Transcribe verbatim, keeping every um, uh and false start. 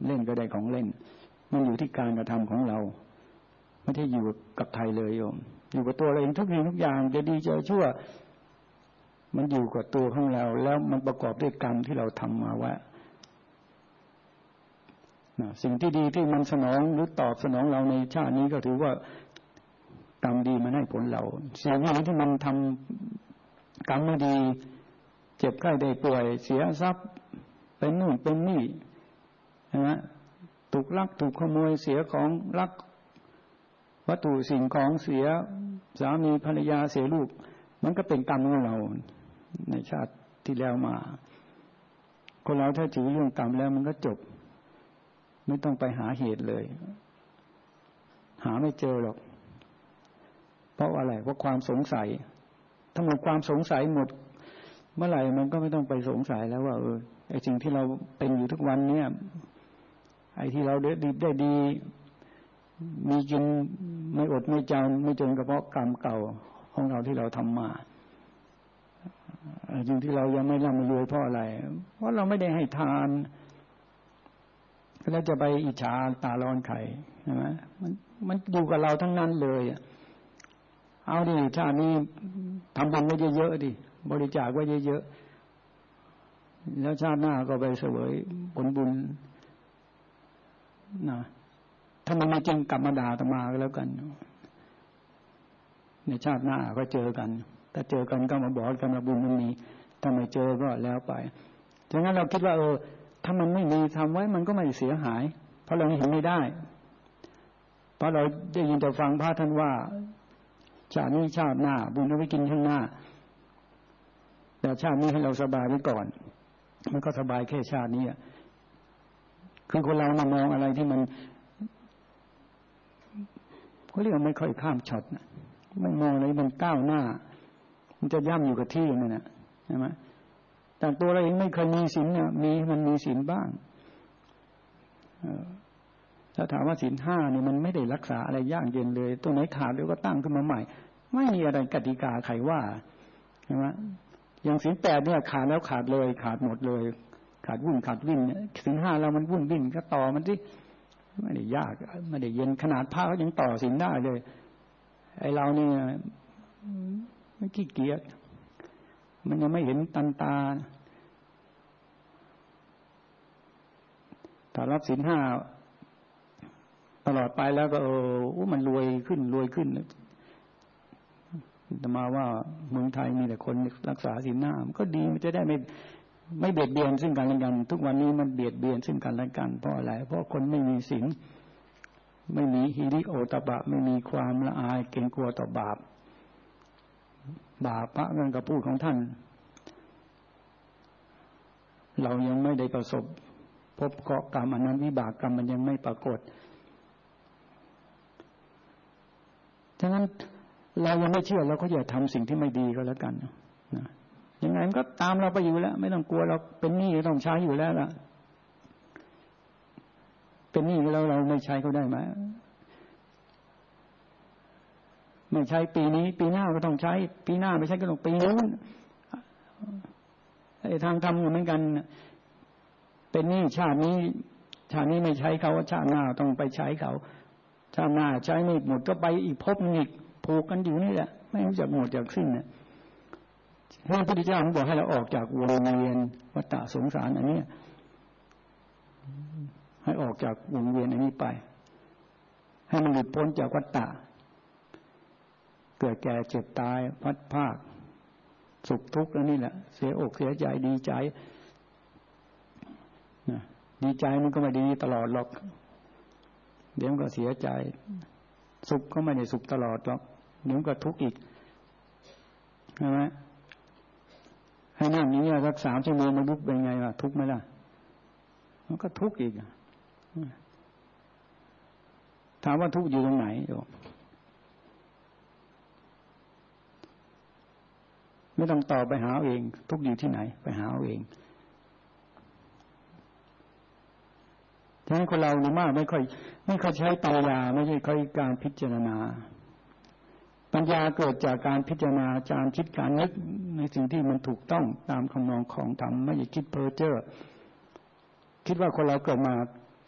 เล่นก็ได้ของเล่นมันอยู่ที่การกระทำของเราไม่ได้อยู่กับใครเลยโยมอยู่กับตัวเราเองทุกสิ่งทุกอย่างจะดีจะชั่วมันอยู่กับตัวของเราแล้วมันประกอบด้วยกรรมที่เราทำมาว่าสิ่งที่ดีที่มันสนองหรือตอบสนองเราในชาตินี้ก็ถือว่ากรรมดีมันให้ผลเราสิ่งที่มันทำกรรมไม่ดีเจ็บไข้ได้ป่วยเสียทรัพย์เป็นนู่นเป็นนี่นะถูกลักถูกขโมยเสียของลักวัตถุสิ่งของเสียสามีภรรยาเสียลูกมันก็เป็นกรรมของเราในชาติที่แล้วมาคนเราถ้าถือเรื่องกรรมแล้วมันก็จบไม่ต้องไปหาเหตุเลยหาไม่เจอหรอกเพราะอะไรเพราะความสงสัยถ้าหมดความสงสัยหมดเมื่อไหร่มันก็ไม่ต้องไปสงสัยแล้วว่าเออไอ้สิ่งที่เราเป็นอยู่ทุกวันเนี้ยไอ้ที่เราได้ดีได้ดีมีกินไม่อดไม่จนไม่จนก็เพราะกรรมเก่าของเราที่เราทำมาสิ่งที่เรายังไม่ร่ำไม่รวยเพราะอะไรเพราะเราไม่ได้ให้ทานแล้วจะไปอิจฉาตาร้อนใครใช่ไหมมันมันอยู่กับเราทั้งนั้นเลยเอาดิชาตินี้ทำบุญไว้เยอะๆดิบริจาคไว้เยอะๆแล้วชาติหน้าก็ไปเสวยผลบุญนะถ้ามันไม่จริงกลับมาด่าตมาก็แล้วกันในชาติหน้าก็เจอกันถ้าเจอกันก็มาบอกกันว่าบุญมันมีถ้าไม่เจอก็แล้วไปดังนั้นเราคิดว่าเออถ้ามันไม่มีทำไว้มันก็ไม่เสียหายเพราะเราเห็นไม่ได้เพราะเราได้ยินแต่ฟังพระท่านว่าชาตินี้ชาติหน้าบุญเอาไว้กินข้างหน้าแต่ชาตินี้ให้เราสบายไว้ก่อนมันก็สบายแค่ชาตินี้อ่ะคือคนเรามามองอะไรที่มันเขาเรียกว่าไม่ค่อยข้ามช็อตนะไม่มองอะไรมันก้าวหน้ามันจะย่ำอยู่กับที่นั่นน่ะใช่ไหมแต่ตัวเราเองไม่เคยมีศีลเนี่ยมีมันมีศีลบ้างถ้าถามว่าศีลห้าเนี่ยมันไม่ได้รักษาอะไรยากเย็นเลยตัวไหนขาดเดี๋ยวก็ตั้งขึ้นมาใหม่ไม่มีอะไรกติกาใครว่าใช่ไหมอย่างศีลแปดเนี่ยขาดแล้วขาดเลยขาดหมดเลยขาดวุ่นขาดวิ่นศีลห้าเรามันวุ่นวิ่นก็ต่อมันสิไม่ได้ยากไม่ได้เย็นขนาดพระเขายังต่อศีลได้เลยไอเราเนี่ยไม่ขี้เกียจมันยังไม่เห็นตันตาถ้ารับศีลห้าตลอดไปแล้วก็เออมันรวยขึ้นรวยขึ้นแต่มาว่าเมืองไทยมีแต่คนรักษาศีลห้ามันก็ดีมันจะได้ไม่ไม่เบียดเบียนซึ่งกันและกันทุกวันนี้มันเบียดเบียนซึ่งกันและกันเพราะอะไรเพราะคนไม่มีศีลไม่มีหิริโอตปะไม่มีความละอายเกรงกลัวต่อบาปบาปพระเงินกับพูดของท่านเรายังไม่ได้ประสบพบเคราะห์กรรมอันนั้นวิบากกรรมมันยังไม่ปรากฏฉะนั้นเรายังไม่เชื่อเราก็อย่าทำสิ่งที่ไม่ดีก็แล้วกันนะยังไงมันก็ตามเราไปอยู่แล้วไม่ต้องกลัวเราเป็นหนี้ต้องใช้อยู่แล้วล่ะเป็นหนี้แล้วเราไม่ใช้เขาได้ไหมไม่ใช้ปีนี้ปีหน้าก็ต้องใช้ปีหน้าไม่ใช้ก็ต้องปีนู้นไอ้ทางทำเหมือนกันเป็นหนี้ชาตินี้ชาตินี้ไม่ใช้เขาชาติหน้าต้องไปใช้เขาชาติหน้าใช้ไม่หมดก็ไปอีกภพนึงอีกผูกกันอยู่นี่แหละไม่รู้จักหมดจากสิ้นเนี่ยพระพุทธเจ้าบอกให้เราออกจากวงเวียนวัฏสงสารอันนี้ให้ออกจากวงเวียนอันนี้ไปให้มันหลุดพ้นจากวัฏฏะเกิดแก่เจ็บตายพัดภาคสุขทุกข์แล้วนี่แหละเสียอกเสียใจดีใจดีใจมันก็ไม่ดีตลอดหรอกเดี๋ยวก็เสียใจสุขก็ไม่ได้สุขตลอดหรอกเดี๋ยวก็ทุกข์อีกใช่ไหมให้นั่งอย่างนี้สักสามชั่วโมงมันลุกเป็นไงล่ะทุกข์ไหมล่ะมันก็ทุกข์อีกถามว่าทุกข์อยู่ตรงไหนโยมไม่ต้องตอบไปหาเองทุกข์อยู่ที่ไหนไปหาเองฉะนั้นคนเราหรือมากไม่ค่อยไม่ค่อยใช้ปัญญาไม่ใช่ค่อยการพิจารณาปัญญาเกิดจากการพิจารณาการคิดการนึกในสิ่งที่มันถูกต้องตามคำนองของธรรมไม่ใช่คิดเพ้อเจ้อคิดว่าคนเราเกิดมา